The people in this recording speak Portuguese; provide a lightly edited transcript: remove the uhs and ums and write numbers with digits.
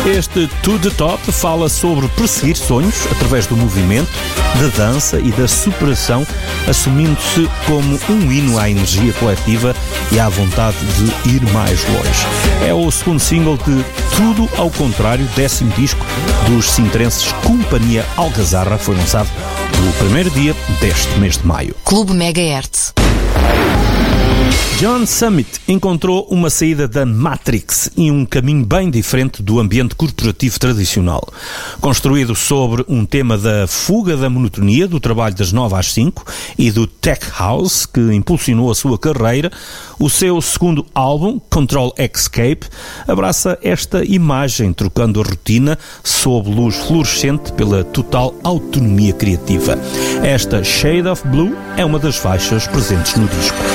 Este To The Top fala sobre perseguir sonhos através do movimento, da dança e da superação, assumindo-se como um hino à energia coletiva e à vontade de ir mais longe. É o segundo single de Tudo ao Contrário, 10º disco dos sintrenses Companhia Algazarra, foi lançado no primeiro dia deste mês de maio. Clube Megahertz. John Summit encontrou uma saída da Matrix e um caminho bem diferente do ambiente corporativo tradicional. Construído sobre um tema da fuga da monotonia, do trabalho das 9 às 5 e do Tech House, que impulsionou a sua carreira, o seu segundo álbum, Control Escape, abraça esta imagem, trocando a rotina sob luz fluorescente pela total autonomia criativa. Esta Shade of Blue é uma das faixas presentes no disco.